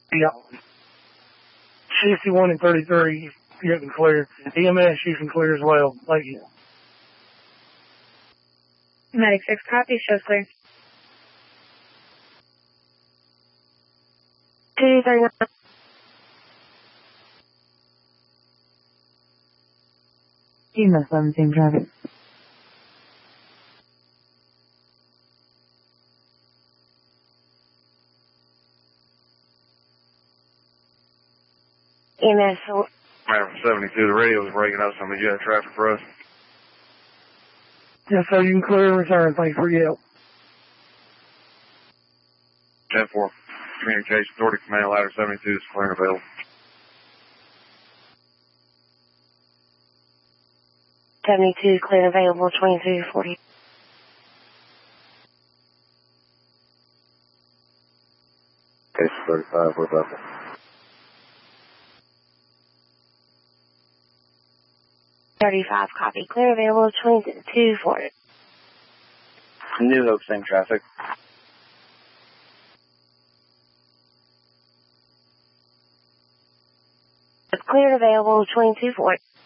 Yep. 61 and 33, you can clear. EMS, you can clear as well. Thank you. Medic 6, copy, shows clear. 239. EMS 11, same traffic. EMS. Man, 72, the radio was breaking up. Somebody, you have traffic for us? Yes, sir, you can clear and return. Thanks for your help. 10-4, Communication Authority Command Ladder 72 is clear and available. 72, clear and available, 2240. Case 35, what's up? 35, copy, clear and available, 2240. New Hope, same traffic. Clear and available, 2240.